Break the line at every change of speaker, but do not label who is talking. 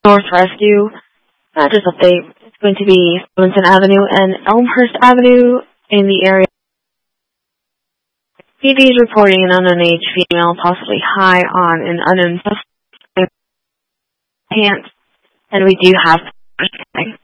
North Rescue. Just update. It's going to be Stevenson Avenue and Elmhurst Avenue in the area. PD is reporting an unknown age female, possibly high on an unknown substance, and we do have